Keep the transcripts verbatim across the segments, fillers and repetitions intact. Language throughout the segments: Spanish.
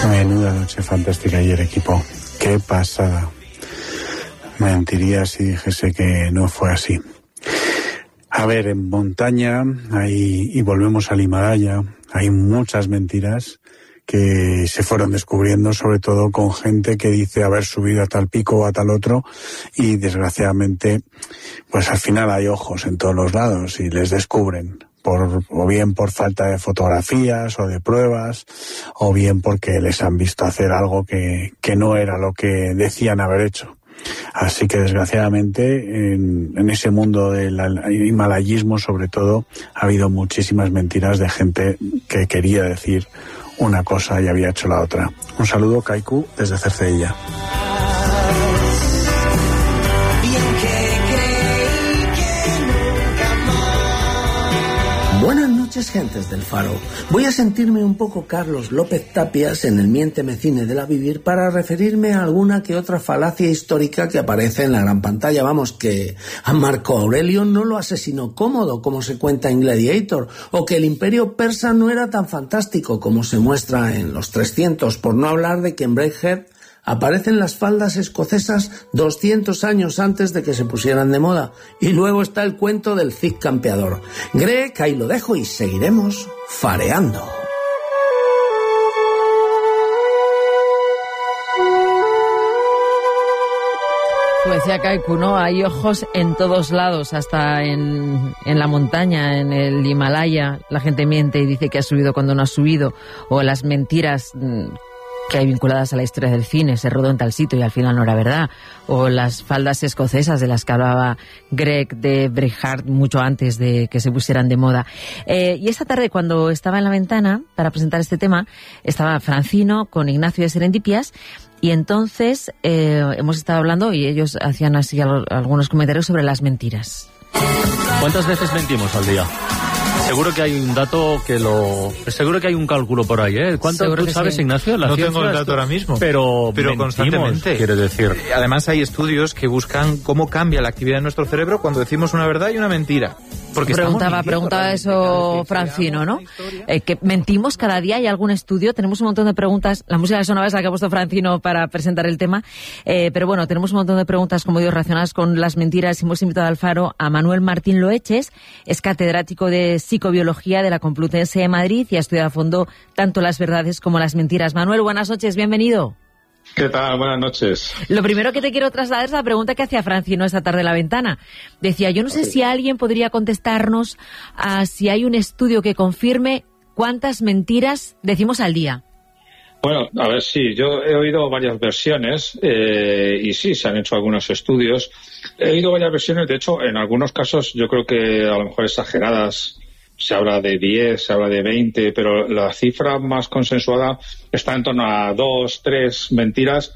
Menuda noche fantástica ayer, equipo. Qué pasada. Mentiría si dijese que no fue así. A ver, en montaña hay, y volvemos al Himalaya, hay muchas mentiras que se fueron descubriendo, sobre todo con gente que dice haber subido a tal pico o a tal otro, y desgraciadamente, pues al final hay ojos en todos los lados y les descubren. Por, o bien por falta de fotografías o de pruebas, o bien porque les han visto hacer algo que, que no era lo que decían haber hecho. Así que desgraciadamente en, en ese mundo del himalayismo, sobre todo, ha habido muchísimas mentiras de gente que quería decir una cosa y había hecho la otra. Un saludo, Kaiku, desde Cercedilla. Buenas noches, gentes del Faro. Voy a sentirme un poco Carlos López Tapias en el Miénteme Cine de la Vivir para referirme a alguna que otra falacia histórica que aparece en la gran pantalla. Vamos, que a Marco Aurelio no lo asesinó cómodo, como se cuenta en Gladiator, o que el imperio persa no era tan fantástico como se muestra en Los trescientos, por no hablar de que en Braveheart aparecen las faldas escocesas doscientos años antes de que se pusieran de moda. Y luego está el cuento del Cid campeador. Greg, ahí lo dejo y seguiremos fareando. Pues decía Kaiku, ¿no? Hay ojos en todos lados, hasta en, en la montaña, en el Himalaya. La gente miente y dice que ha subido cuando no ha subido, o las mentiras que hay vinculadas a la historia del cine, se rodó en tal sitio y al final no era verdad, o las faldas escocesas de las que hablaba Greg de Braveheart mucho antes de que se pusieran de moda. Eh, y esta tarde, cuando estaba en la ventana para presentar este tema, estaba Francino con Ignacio de Serendipias, y entonces eh, hemos estado hablando y ellos hacían así algunos comentarios sobre las mentiras. ¿Cuántas veces mentimos al día? Seguro que hay un dato que lo... Seguro que hay un cálculo por ahí, ¿eh? ¿Cuánto tú sabes, sí, Ignacio? La no tengo el dato ahora mismo. Pero, pero mentimos, constantemente. Quiero decir. Además hay estudios que buscan cómo cambia la actividad de nuestro cerebro cuando decimos una verdad y una mentira. Porque preguntaba, preguntaba eso Francino, ¿no? Eh, que mentimos cada día, hay algún estudio, tenemos un montón de preguntas. La música de Sonaba es la que ha puesto Francino para presentar el tema, eh, pero bueno, tenemos un montón de preguntas, como digo, relacionadas con las mentiras. Hemos invitado al Faro a Manuel Martín Loeches, es catedrático de psicobiología de la Complutense de Madrid y ha estudiado a fondo tanto las verdades como las mentiras. Manuel, buenas noches, bienvenido. ¿Qué tal? Buenas noches. Lo primero que te quiero trasladar es la pregunta que hacía Francino esta tarde en la ventana. Decía, yo no sé si alguien podría contestarnos a si hay un estudio que confirme cuántas mentiras decimos al día. Bueno, a ver, sí, yo he oído varias versiones eh, y sí, se han hecho algunos estudios. He oído varias versiones, de hecho, en algunos casos yo creo que a lo mejor exageradas. Se habla de diez, se habla de veinte, pero la cifra más consensuada está en torno a dos, tres mentiras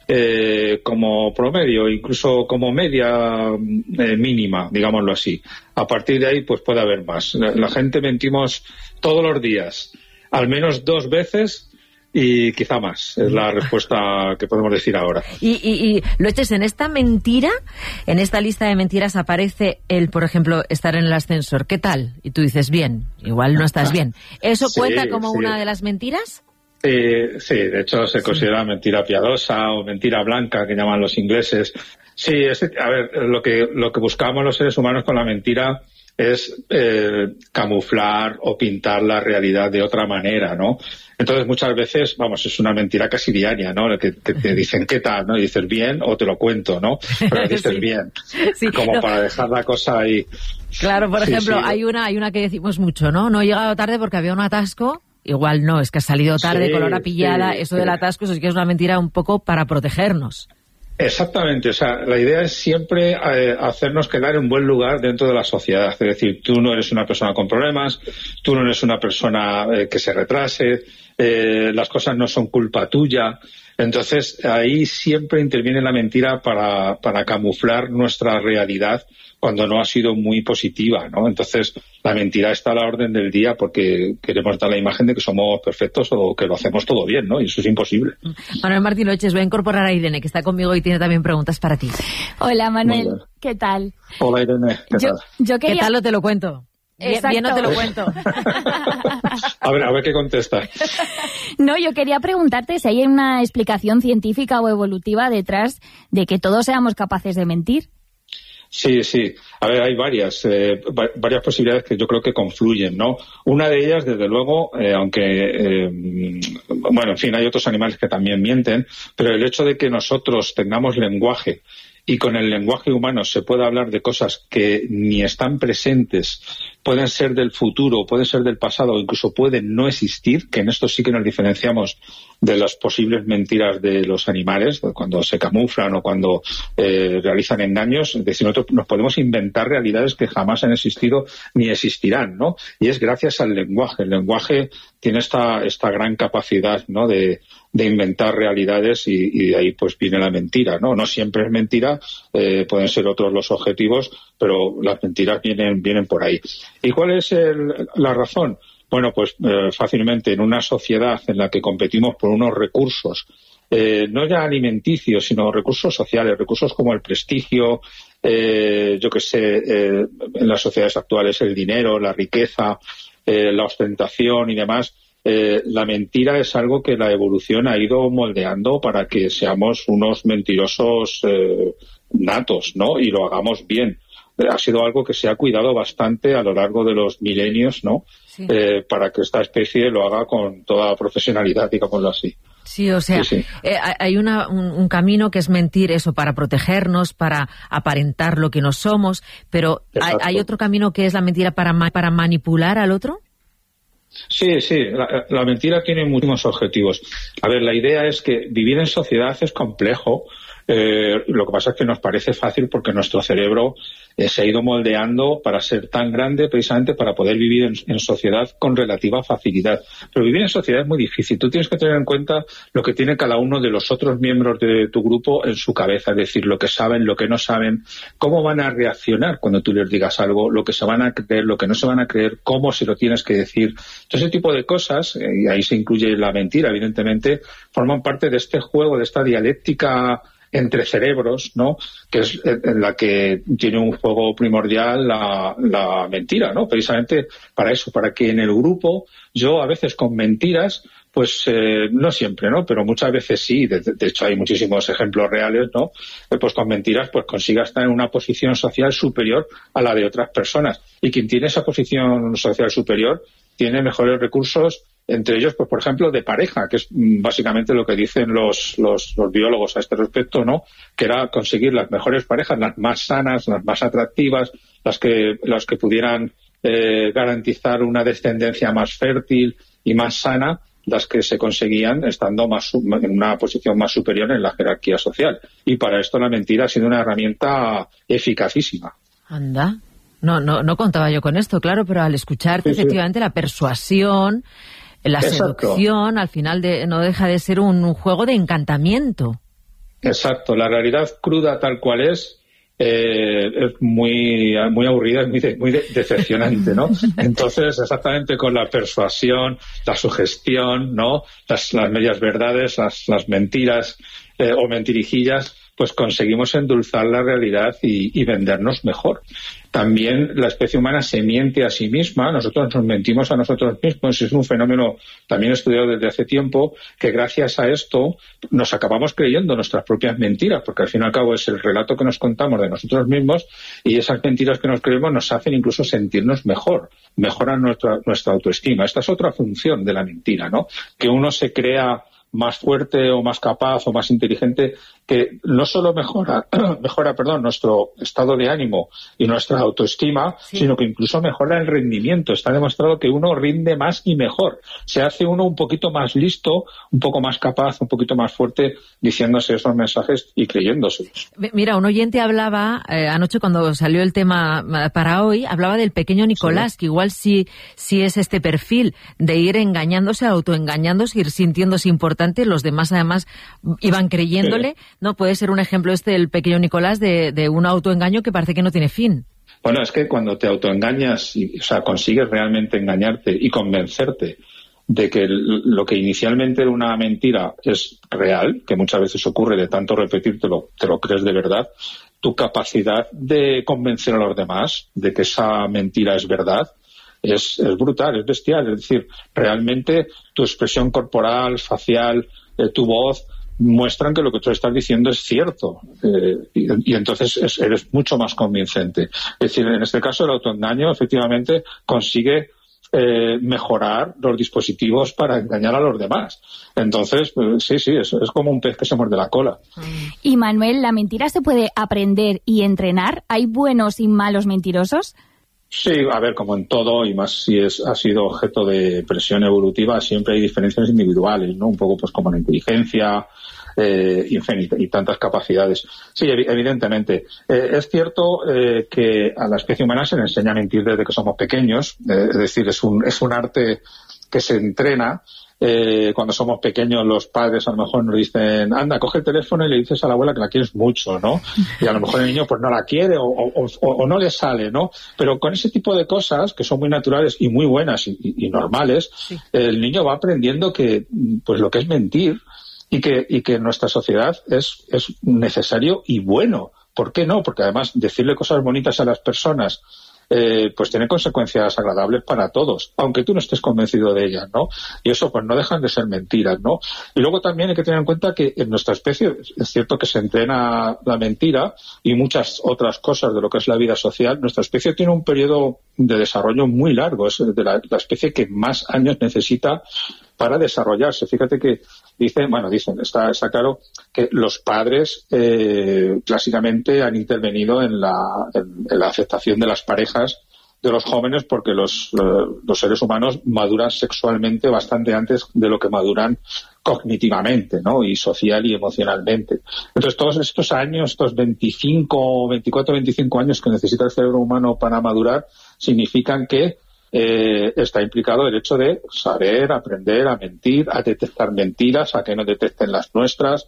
eh, como promedio, incluso como media eh, mínima, digámoslo así. A partir de ahí, pues puede haber más. La, la gente mentimos todos los días, al menos dos veces, y quizá más, es la respuesta que podemos decir ahora. Y, y, y Loeches, en esta mentira, en esta lista de mentiras aparece el, por ejemplo, estar en el ascensor. ¿Qué tal? Y tú dices, bien, igual no estás bien. ¿Eso sí, cuenta como sí. una de las mentiras? Sí, sí, de hecho se considera sí. mentira piadosa o mentira blanca, que llaman los ingleses. Sí, es, a ver, lo que, lo que buscamos los seres humanos con la mentira es eh, camuflar o pintar la realidad de otra manera, ¿no? Entonces muchas veces, vamos, es una mentira casi diaria, ¿no? Que, que te dicen ¿qué tal? ¿No? Y dices bien o te lo cuento, ¿no? Pero dices sí. bien, sí, como no. para dejar la cosa ahí. Claro, por sí, ejemplo, sí. hay una hay una que decimos mucho, ¿no? No he llegado tarde porque había un atasco. Igual no, es que has salido tarde sí, con la hora pillada. Sí, eso sí. del atasco, eso sí que es una mentira un poco para protegernos. Exactamente, o sea, la idea es siempre eh, hacernos quedar en buen lugar dentro de la sociedad, es decir, tú no eres una persona con problemas, tú no eres una persona eh, que se retrase, eh, las cosas no son culpa tuya, entonces ahí siempre interviene la mentira para, para camuflar nuestra realidad cuando no ha sido muy positiva, ¿no? Entonces la mentira está a la orden del día porque queremos dar la imagen de que somos perfectos o que lo hacemos todo bien, ¿no? Y eso es imposible. Manuel Martín Loeches, voy a incorporar a Irene, que está conmigo y tiene también preguntas para ti. Hola, Manuel, ¿qué tal? Hola, Irene, ¿qué yo, tal? Yo quería... ¿Qué tal? Lo te lo cuento. Bien, bien, no te lo cuento. A ver, a ver qué contestas. No, yo quería preguntarte si hay una explicación científica o evolutiva detrás de que todos seamos capaces de mentir. Sí, sí. A ver, hay varias, eh, varias posibilidades que yo creo que confluyen, ¿no? Una de ellas, desde luego, eh, aunque, eh, bueno, en fin, hay otros animales que también mienten, pero el hecho de que nosotros tengamos lenguaje y con el lenguaje humano se pueda hablar de cosas que ni están presentes, pueden ser del futuro, pueden ser del pasado, o incluso pueden no existir, que en esto sí que nos diferenciamos de las posibles mentiras de los animales, cuando se camuflan o cuando eh, realizan engaños. Es decir, nosotros nos podemos inventar realidades que jamás han existido ni existirán, ¿no? Y es gracias al lenguaje. El lenguaje tiene esta, esta gran capacidad, ¿no?, de, de inventar realidades y, y de ahí pues viene la mentira, ¿no? No siempre es mentira, eh, pueden ser otros los objetivos, pero las mentiras vienen, vienen por ahí. ¿Y cuál es el, la razón? Bueno, pues eh, fácilmente en una sociedad en la que competimos por unos recursos, eh, no ya alimenticios, sino recursos sociales, recursos como el prestigio, eh, yo que sé, eh, en las sociedades actuales el dinero, la riqueza, eh, la ostentación y demás. Eh, la mentira es algo que la evolución ha ido moldeando para que seamos unos mentirosos eh, natos, ¿no? Y lo hagamos bien. Ha sido algo que se ha cuidado bastante a lo largo de los milenios, ¿no? Sí. Eh, para que esta especie lo haga con toda profesionalidad, digámoslo así. Sí, o sea, sí, sí. Eh, hay una, un, un camino que es mentir eso para protegernos, para aparentar lo que no somos, pero hay, hay otro camino que es la mentira para, ma para manipular al otro. Sí, sí, la, la mentira tiene muchísimos objetivos. A ver, la idea es que vivir en sociedad es complejo. Eh, lo que pasa es que nos parece fácil porque nuestro cerebro eh, se ha ido moldeando para ser tan grande, precisamente para poder vivir en, en sociedad con relativa facilidad. Pero vivir en sociedad es muy difícil. Tú tienes que tener en cuenta lo que tiene cada uno de los otros miembros de tu grupo en su cabeza, es decir, lo que saben, lo que no saben, cómo van a reaccionar cuando tú les digas algo, lo que se van a creer, lo que no se van a creer, cómo se lo tienes que decir. Todo ese tipo de cosas, eh, y ahí se incluye la mentira, evidentemente, forman parte de este juego, de esta dialéctica entre cerebros, ¿no?, que es en la que tiene un juego primordial la, la mentira, ¿no? Precisamente para eso, para que en el grupo yo a veces con mentiras, pues eh, no siempre, ¿no?, pero muchas veces sí, de, de hecho hay muchísimos ejemplos reales, ¿no?, eh, pues con mentiras pues consiga estar en una posición social superior a la de otras personas. Y quien tiene esa posición social superior tiene mejores recursos, entre ellos, pues por ejemplo, de pareja, que es básicamente lo que dicen los, los, los biólogos a este respecto, ¿no?, que era conseguir las mejores parejas, las más sanas, las más atractivas, las que, las que pudieran eh, garantizar una descendencia más fértil y más sana, las que se conseguían estando más en una posición más superior en la jerarquía social. Y para esto la mentira ha sido una herramienta eficacísima. Anda. No, no, no contaba yo con esto, claro, pero al escucharte, sí, efectivamente, sí, la persuasión, la Exacto. seducción, al final de, no deja de ser un, un juego de encantamiento. Exacto, la realidad cruda tal cual es, eh, es muy, muy aburrida, es muy, de, muy de, decepcionante, ¿no? Entonces, exactamente con la persuasión, la sugestión, ¿no?, las, las medias verdades, las, las mentiras eh, o mentirijillas, pues conseguimos endulzar la realidad y, y vendernos mejor. También la especie humana se miente a sí misma, nosotros nos mentimos a nosotros mismos, es un fenómeno también estudiado desde hace tiempo, que gracias a esto nos acabamos creyendo nuestras propias mentiras, porque al fin y al cabo es el relato que nos contamos de nosotros mismos, y esas mentiras que nos creemos nos hacen incluso sentirnos mejor, mejoran nuestra, nuestra autoestima. Esta es otra función de la mentira, ¿no?, que uno se crea más fuerte o más capaz o más inteligente, que no solo mejora, mejora perdón, nuestro estado de ánimo y nuestra autoestima, sí, sino que incluso mejora el rendimiento. Está demostrado que uno rinde más y mejor. Se hace uno un poquito más listo, un poco más capaz, un poquito más fuerte, diciéndose esos mensajes y creyéndoselos. Mira, un oyente hablaba, eh, anoche cuando salió el tema para hoy, hablaba del pequeño Nicolás, sí, que igual sí, sí es este perfil de ir engañándose, autoengañándose, ir sintiéndose importante. Los demás además iban creyéndole, sí. ¿No? Puede ser un ejemplo este del pequeño Nicolás de, de un autoengaño que parece que no tiene fin. Bueno, es que cuando te autoengañas, y, o sea, consigues realmente engañarte y convencerte de que lo que inicialmente era una mentira es real, que muchas veces ocurre de tanto repetírtelo, te lo crees de verdad, tu capacidad de convencer a los demás de que esa mentira es verdad es, es brutal, es bestial. Es decir, realmente tu expresión corporal, facial, eh, tu voz muestran que lo que tú estás diciendo es cierto, eh, y, y entonces es, eres mucho más convincente. Es decir, en este caso el autoengaño efectivamente consigue eh, mejorar los dispositivos para engañar a los demás. Entonces, pues, sí, sí, es, es como un pez que se muerde la cola. Y Manuel, ¿la mentira se puede aprender y entrenar? ¿Hay buenos y malos mentirosos? Sí, a ver, como en todo, y más si es ha sido objeto de presión evolutiva, siempre hay diferencias individuales, ¿no? Un poco pues como la inteligencia, eh, y, y tantas capacidades. Sí, evidentemente. Eh, es cierto eh, que a la especie humana se le enseña a mentir desde que somos pequeños, eh, es decir, es un, es un arte que se entrena. Eh, cuando somos pequeños los padres a lo mejor nos dicen, anda, coge el teléfono y le dices a la abuela que la quieres mucho, ¿no? Y a lo mejor el niño pues no la quiere o, o, o, o no le sale, ¿no? Pero con ese tipo de cosas que son muy naturales y muy buenas y, y, y normales, sí. El niño va aprendiendo que pues lo que es mentir y que, y que en nuestra sociedad es, es necesario y bueno. ¿Por qué no? Porque además decirle cosas bonitas a las personas Eh, pues tiene consecuencias agradables para todos, aunque tú no estés convencido de ellas, ¿no? Y eso pues no dejan de ser mentiras, ¿no? Y luego también hay que tener en cuenta que en nuestra especie es cierto que se entrena la mentira y muchas otras cosas de lo que es la vida social. Nuestra especie tiene un periodo de desarrollo muy largo, es de la, la especie que más años necesita para desarrollarse. Fíjate que dicen, bueno, dicen, está, está claro que los padres eh, clásicamente han intervenido en la, en, en la aceptación de las parejas de los jóvenes porque los, los seres humanos maduran sexualmente bastante antes de lo que maduran cognitivamente, ¿no? Y social y emocionalmente. Entonces, todos estos años, estos veinticinco, veinticuatro, veinticinco años que necesita el cerebro humano para madurar, significan que Eh, está implicado el hecho de saber, aprender a mentir, a detectar mentiras, a que no detecten las nuestras,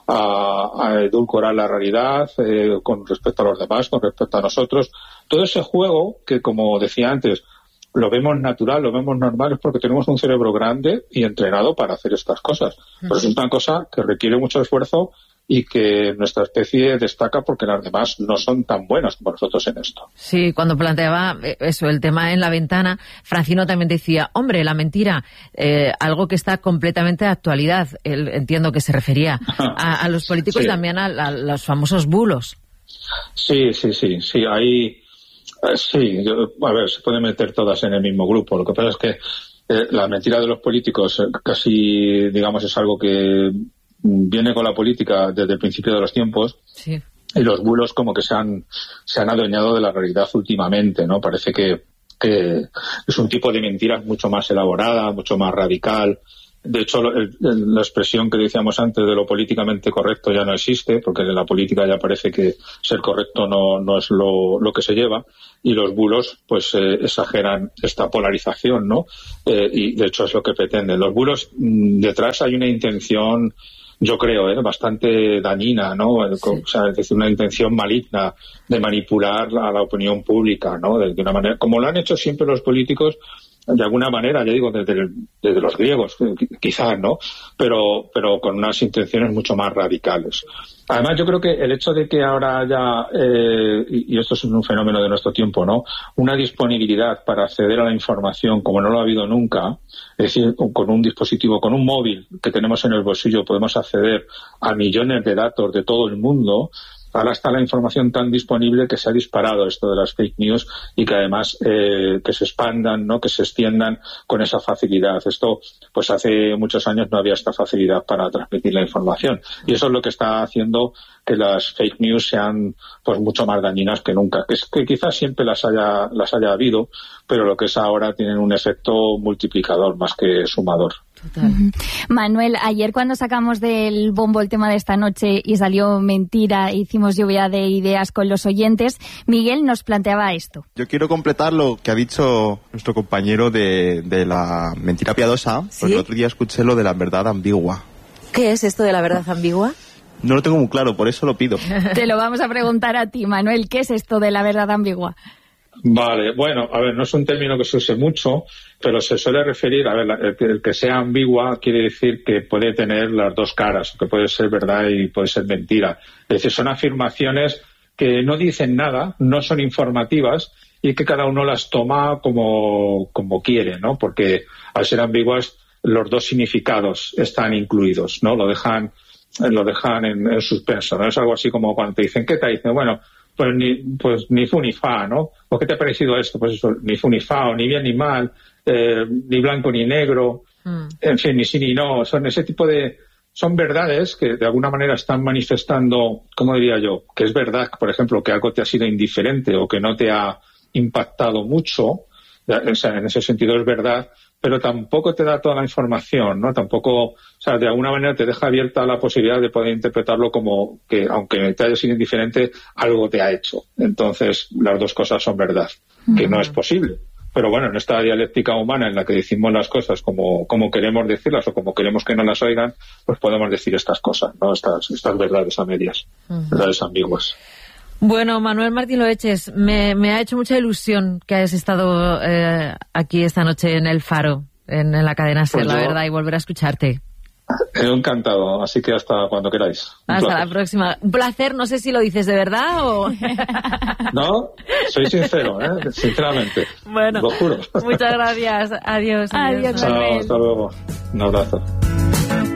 a, a edulcorar la realidad eh, con respecto a los demás, con respecto a nosotros. Todo ese juego que, como decía antes, lo vemos natural, lo vemos normal, es porque tenemos un cerebro grande y entrenado para hacer estas cosas. Pero es una cosa que requiere mucho esfuerzo y que nuestra especie destaca porque las demás no son tan buenas como nosotros en esto. Sí, cuando planteaba eso, el tema en la ventana, Francino también decía, hombre, la mentira, eh, algo que está completamente de actualidad. Él, entiendo que se refería a, a los políticos, sí. También a, a los famosos bulos. Sí, sí, sí, sí, ahí, sí, yo, a ver, se pueden meter todas en el mismo grupo. Lo que pasa es que eh, la mentira de los políticos eh, casi, digamos, es algo que viene con la política desde el principio de los tiempos, sí. Y los bulos como que se han se han adueñado de la realidad últimamente, ¿no? Parece que, que es un tipo de mentiras mucho más elaborada, mucho más radical. De hecho, el, el, la expresión que decíamos antes de lo políticamente correcto ya no existe, porque en la política ya parece que ser correcto no, no es lo, lo que se lleva, y los bulos pues eh, exageran esta polarización, ¿no? Eh, y de hecho es lo que pretenden. Los bulos, mmm, detrás hay una intención, yo creo, ¿eh? bastante dañina, ¿no? Sí. O sea, es decir, una intención maligna de manipular a la opinión pública, ¿no? De, de una manera, como lo han hecho siempre los políticos, de alguna manera, ya digo, desde, el, desde los griegos, quizás, ¿no? Pero, pero con unas intenciones mucho más radicales. Además, yo creo que el hecho de que ahora haya, eh, y esto es un fenómeno de nuestro tiempo, ¿no? Una disponibilidad para acceder a la información como no lo ha habido nunca, es decir, con un dispositivo, con un móvil que tenemos en el bolsillo, podemos acceder a millones de datos de todo el mundo. Ahora está la información tan disponible que se ha disparado esto de las fake news y que además eh, que se expandan, ¿no? Que se extiendan con esa facilidad. Esto, pues hace muchos años no había esta facilidad para transmitir la información. Y eso es lo que está haciendo que las fake news sean pues mucho más dañinas que nunca. Que, es, que quizás siempre las haya, las haya habido, pero lo que es ahora tienen un efecto multiplicador más que sumador. Total. Manuel, ayer cuando sacamos del bombo el tema de esta noche y salió mentira, hicimos lluvia de ideas con los oyentes, Miguel nos planteaba esto. Yo quiero completar lo que ha dicho nuestro compañero de, de la mentira piadosa, ¿sí? Porque el otro día escuché lo de la verdad ambigua. ¿Qué es esto de la verdad ambigua? No lo tengo muy claro, por eso lo pido. Te lo vamos a preguntar a ti, Manuel, ¿qué es esto de la verdad ambigua? Vale, bueno, a ver, no es un término que se use mucho, pero se suele referir, a ver, el que, el que sea ambigua quiere decir que puede tener las dos caras, que puede ser verdad y puede ser mentira. Es decir, son afirmaciones que no dicen nada, no son informativas y que cada uno las toma como, como quiere, ¿no? Porque al ser ambiguas, los dos significados están incluidos, ¿no? Lo dejan, lo dejan en, en suspenso, ¿no? Es algo así como cuando te dicen, ¿qué te dicen? Bueno, pues ni, pues ni fu ni fa, ¿no? ¿O qué te ha parecido esto? Pues eso, ni fu ni fa, o ni bien ni mal, eh, ni blanco ni negro, mm. en fin, ni sí ni no. Son ese tipo de... Son verdades que de alguna manera están manifestando, ¿cómo diría yo? Que es verdad, por ejemplo, que algo te ha sido indiferente o que no te ha impactado mucho, o sea, en ese sentido es verdad, pero tampoco te da toda la información, ¿no? Tampoco, o sea, de alguna manera te deja abierta la posibilidad de poder interpretarlo como que, aunque te haya sido indiferente, algo te ha hecho. Entonces, las dos cosas son verdad, uh-huh. que no es posible. Pero bueno, en esta dialéctica humana en la que decimos las cosas como, como queremos decirlas o como queremos que no las oigan, pues podemos decir estas cosas, ¿no? Estas, estas verdades a medias, uh-huh. verdades ambiguas. Bueno, Manuel Martín Loeches, me, me ha hecho mucha ilusión que hayas estado eh, aquí esta noche en El Faro, en, en la cadena SER, pues la verdad, y volver a escucharte. Encantado, así que hasta cuando queráis. Un hasta placer. La próxima. Un placer, no sé si lo dices de verdad o... No, soy sincero, ¿eh? Sinceramente. Bueno, lo juro. Muchas gracias. Adiós. Adiós, adiós. Chao, hasta luego. Un abrazo.